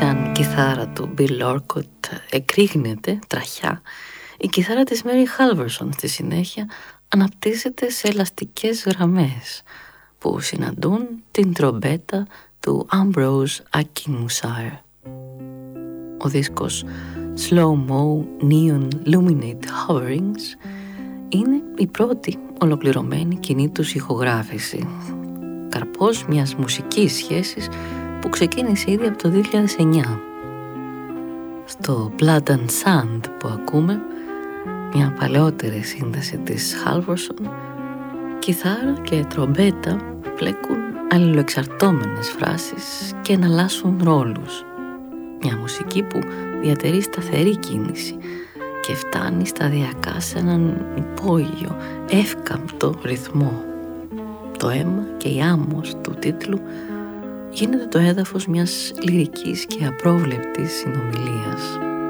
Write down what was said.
σαν κιθάρα του Bill Orcutt εκρήγνεται τραχιά, η κιθάρα της Mary Halverson στη συνέχεια αναπτύσσεται σε ελαστικές γραμμές που συναντούν την τρομπέτα του Ambrose Akinmusire. Ο δίσκος Slow-Mo Neon Luminate Hoverings είναι η πρώτη ολοκληρωμένη κοινή τους ηχογράφηση, καρπός μιας μουσικής σχέσης που ξεκίνησε ήδη από το 2009. Στο Blood and Sand που ακούμε, μια παλαιότερη σύνδεση της Halverson, κιθάρα και τρομπέτα πλέκουν αλληλοεξαρτώμενες φράσεις και εναλλάσσουν ρόλους. Μια μουσική που διατηρεί σταθερή κίνηση και φτάνει σταδιακά σε έναν υπόγειο, εύκαμπτο ρυθμό. Το αίμα και η άμμος του τίτλου γίνεται το έδαφος μιας λυρικής και απρόβλεπτης συνομιλίας.